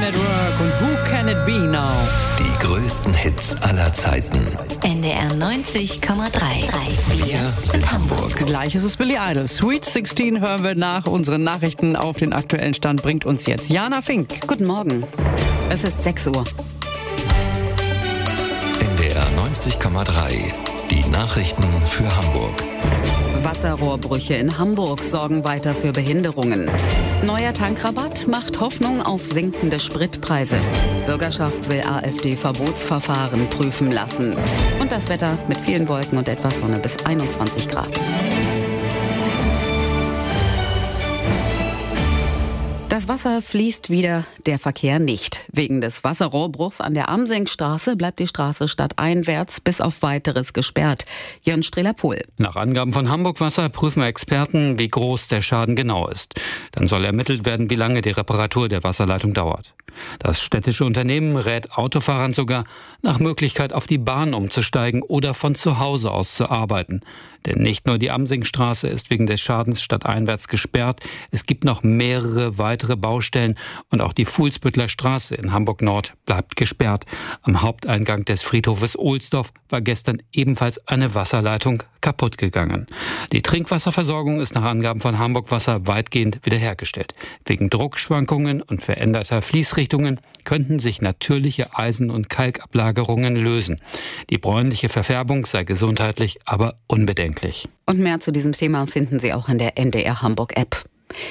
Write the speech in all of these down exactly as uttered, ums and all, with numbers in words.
Network und Who Can It Be Now? Die größten Hits aller Zeiten. N D R neunzig Komma drei. Wir sind Hamburg. Gleich ist es Billy Idol. Sweet sechzehn hören wir nach. Unseren Nachrichten auf den aktuellen Stand bringt uns jetzt Jana Fink. Guten Morgen. Es ist sechs Uhr. N D R neunzig Komma drei. Die Nachrichten für Hamburg. Wasserrohrbrüche in Hamburg sorgen weiter für Behinderungen. Neuer Tankrabatt macht Hoffnung auf sinkende Spritpreise. Bürgerschaft will AfD-Verbotsverfahren prüfen lassen. Und das Wetter mit vielen Wolken und etwas Sonne bis einundzwanzig Grad. Das Wasser fließt wieder, der Verkehr nicht. Wegen des Wasserrohrbruchs an der Amsenkstraße bleibt die Straße stadteinwärts bis auf Weiteres gesperrt. Jörn Strehler-Pohl. Nach Angaben von Hamburg Wasser prüfen Experten, wie groß der Schaden genau ist. Dann soll ermittelt werden, wie lange die Reparatur der Wasserleitung dauert. Das städtische Unternehmen rät Autofahrern sogar, nach Möglichkeit auf die Bahn umzusteigen oder von zu Hause aus zu arbeiten. Denn nicht nur die Amsingstraße ist wegen des Schadens stadteinwärts gesperrt, es gibt noch mehrere weitere Baustellen und auch die Fuhlsbüttler Straße in Hamburg-Nord bleibt gesperrt. Am Haupteingang des Friedhofes Ohlsdorf war gestern ebenfalls eine Wasserleitung kaputt gegangen. Die Trinkwasserversorgung ist nach Angaben von Hamburg Wasser weitgehend wiederhergestellt. Wegen Druckschwankungen und veränderter Fließrichtungen könnten sich natürliche Eisen- und Kalkablagerungen lösen. Die bräunliche Verfärbung sei gesundheitlich aber unbedenklich. Und mehr zu diesem Thema finden Sie auch in der N D R Hamburg App.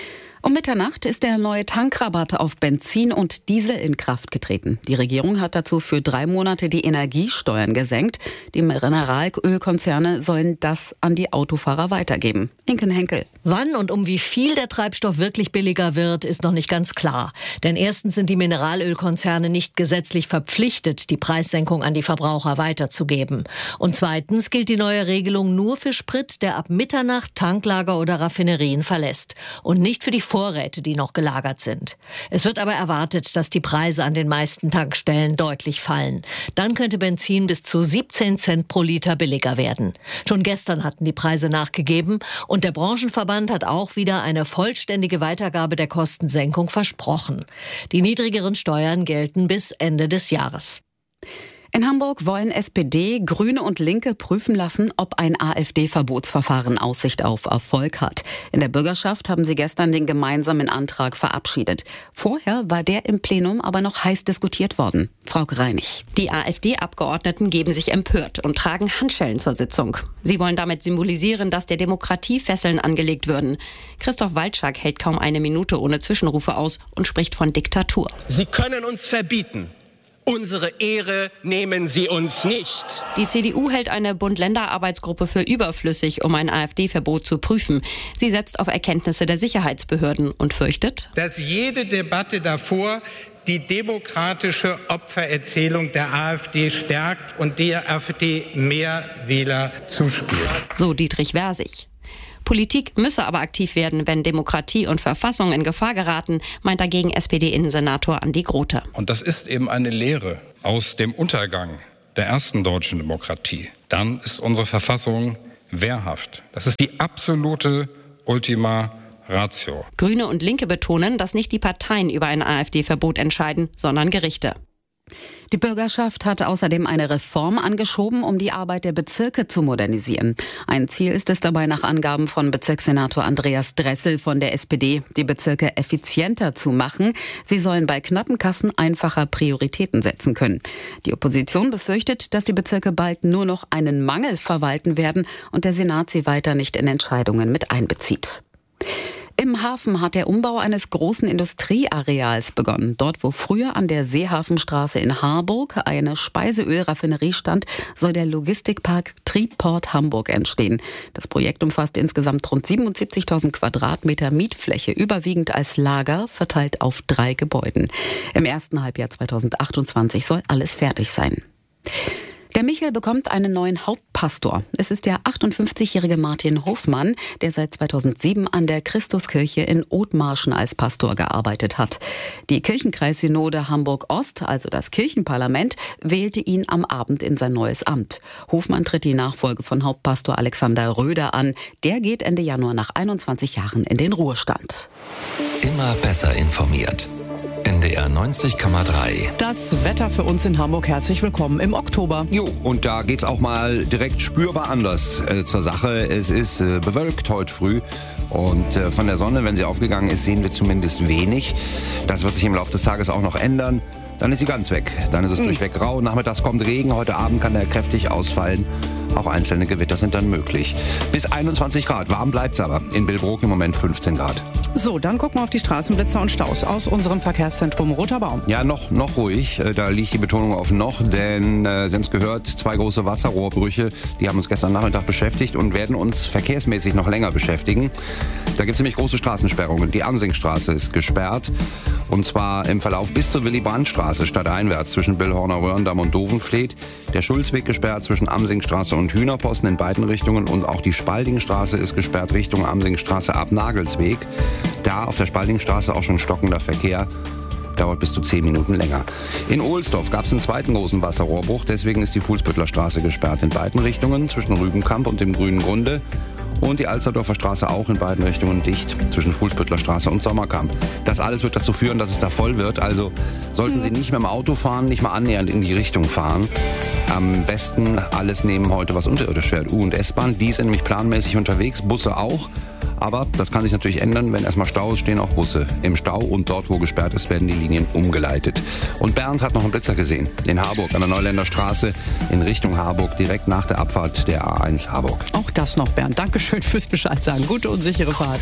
Um Mitternacht ist der neue Tankrabatt auf Benzin und Diesel in Kraft getreten. Die Regierung hat dazu für drei Monate die Energiesteuern gesenkt. Die Mineralölkonzerne sollen das an die Autofahrer weitergeben. Inken Henkel. Wann und um wie viel der Treibstoff wirklich billiger wird, ist noch nicht ganz klar. Denn erstens sind die Mineralölkonzerne nicht gesetzlich verpflichtet, die Preissenkung an die Verbraucher weiterzugeben. Und zweitens gilt die neue Regelung nur für Sprit, der ab Mitternacht Tanklager oder Raffinerien verlässt. Und nicht für die Vorräte, die noch gelagert sind. Es wird aber erwartet, dass die Preise an den meisten Tankstellen deutlich fallen. Dann könnte Benzin bis zu siebzehn Cent pro Liter billiger werden. Schon gestern hatten die Preise nachgegeben und der Branchenverband hat auch wieder eine vollständige Weitergabe der Kostensenkung versprochen. Die niedrigeren Steuern gelten bis Ende des Jahres. In Hamburg wollen S P D, Grüne und Linke prüfen lassen, ob ein AfD-Verbotsverfahren Aussicht auf Erfolg hat. In der Bürgerschaft haben sie gestern den gemeinsamen Antrag verabschiedet. Vorher war der im Plenum aber noch heiß diskutiert worden. Frau Greinig. Die AfD-Abgeordneten geben sich empört und tragen Handschellen zur Sitzung. Sie wollen damit symbolisieren, dass der Demokratie Fesseln angelegt würden. Christoph Waldschak hält kaum eine Minute ohne Zwischenrufe aus und spricht von Diktatur. Sie können uns verbieten. Unsere Ehre nehmen Sie uns nicht. Die C D U hält eine Bund-Länder-Arbeitsgruppe für überflüssig, um ein AfD-Verbot zu prüfen. Sie setzt auf Erkenntnisse der Sicherheitsbehörden und fürchtet, dass jede Debatte davor die demokratische Opfererzählung der AfD stärkt und der AfD mehr Wähler zuspielt. So Dietrich Versich. Politik müsse aber aktiv werden, wenn Demokratie und Verfassung in Gefahr geraten, meint dagegen S P D-Innensenator Andi Grote. Und das ist eben eine Lehre aus dem Untergang der ersten deutschen Demokratie. Dann ist unsere Verfassung wehrhaft. Das ist die absolute Ultima Ratio. Grüne und Linke betonen, dass nicht die Parteien über ein AfD-Verbot entscheiden, sondern Gerichte. Die Bürgerschaft hat außerdem eine Reform angeschoben, um die Arbeit der Bezirke zu modernisieren. Ein Ziel ist es dabei nach Angaben von Bezirkssenator Andreas Dressel von der S P D, die Bezirke effizienter zu machen. Sie sollen bei knappen Kassen einfacher Prioritäten setzen können. Die Opposition befürchtet, dass die Bezirke bald nur noch einen Mangel verwalten werden und der Senat sie weiter nicht in Entscheidungen mit einbezieht. Im Hafen hat der Umbau eines großen Industrieareals begonnen. Dort, wo früher an der Seehafenstraße in Harburg eine Speiseölraffinerie stand, soll der Logistikpark Triport Hamburg entstehen. Das Projekt umfasst insgesamt rund siebenundsiebzigtausend Quadratmeter Mietfläche, überwiegend als Lager, verteilt auf drei Gebäuden. Im ersten Halbjahr zweitausendachtundzwanzig soll alles fertig sein. Der Michel bekommt einen neuen Hauptpastor. Es ist der achtundfünfzigjährige Martin Hofmann, der seit zweitausendsieben an der Christuskirche in Othmarschen als Pastor gearbeitet hat. Die Kirchenkreissynode Hamburg-Ost, also das Kirchenparlament, wählte ihn am Abend in sein neues Amt. Hofmann tritt die Nachfolge von Hauptpastor Alexander Röder an. Der geht Ende Januar nach einundzwanzig Jahren in den Ruhestand. Immer besser informiert. N N D R neunzig Komma drei. Das Wetter für uns in Hamburg. Herzlich willkommen im Oktober. Jo, und da geht's auch mal direkt spürbar anders äh, zur Sache. Es ist äh, bewölkt heute früh. Und äh, von der Sonne, wenn sie aufgegangen ist, sehen wir zumindest wenig. Das wird sich im Laufe des Tages auch noch ändern. Dann ist sie ganz weg. Dann ist es mhm. durchweg grau. Nachmittags kommt Regen. Heute Abend kann der kräftig ausfallen. Auch einzelne Gewitter sind dann möglich. Bis einundzwanzig Grad. Warm bleibt's aber. In Billbrook im Moment fünfzehn Grad. So, dann gucken wir auf die Straßenblitzer und Staus aus unserem Verkehrszentrum Roter Baum. Ja, noch, noch ruhig. Da liegt die Betonung auf noch, denn äh, Sie haben es gehört, zwei große Wasserrohrbrüche, die haben uns gestern Nachmittag beschäftigt und werden uns verkehrsmäßig noch länger beschäftigen. Da gibt es nämlich große Straßensperrungen. Die Amsingstraße ist gesperrt. Und zwar im Verlauf bis zur Willy-Brandt-Straße stadteinwärts zwischen Billhorner Röhrendamm und Dovenfleet. Der Schulzweg gesperrt zwischen Amsingstraße und Hühnerposten in beiden Richtungen. Und auch die Spaldingstraße ist gesperrt Richtung Amsingstraße ab Nagelsweg. Da auf der Spaldingstraße auch schon stockender Verkehr. Dauert bis zu zehn Minuten länger. In Ohlsdorf gab es einen zweiten großen Wasserrohrbruch. Deswegen ist die Fuhlsbüttler Straße gesperrt in beiden Richtungen zwischen Rübenkamp und dem Grünen Grunde. Und die Alsterdorfer Straße auch in beiden Richtungen dicht zwischen Fuhlsbüttler Straße und Sommerkamp. Das alles wird dazu führen, dass es da voll wird. Also sollten Sie nicht mit dem Auto fahren, nicht mal annähernd in die Richtung fahren. Am besten alles nehmen heute, was unterirdisch fährt. U- und S-Bahn, die sind nämlich planmäßig unterwegs, Busse auch. Aber das kann sich natürlich ändern, wenn erstmal Stau ist, stehen auch Busse im Stau und dort, wo gesperrt ist, werden die Linien umgeleitet. Und Bernd hat noch einen Blitzer gesehen, in Harburg, an der Neuländer Straße, in Richtung Harburg, direkt nach der Abfahrt der A eins Harburg. Auch das noch, Bernd. Dankeschön fürs Bescheid sagen. Gute und sichere Fahrt.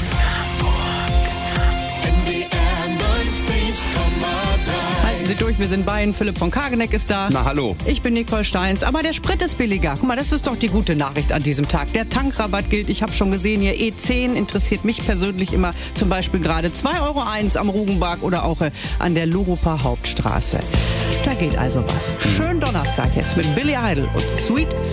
Halten Sie durch, wir sind bei Ihnen. Philipp von Kageneck ist da. Na, hallo. Ich bin Nicole Steins. Aber der Sprit ist billiger. Guck mal, das ist doch die gute Nachricht an diesem Tag. Der Tankrabatt gilt, ich habe schon gesehen, hier E zehn interessiert mich persönlich immer. Zum Beispiel gerade zwei Euro eins am Rugenberg oder auch äh, an der Luruper Hauptstraße. Da gilt also was. Schönen Donnerstag jetzt mit Billy Idol und Sweet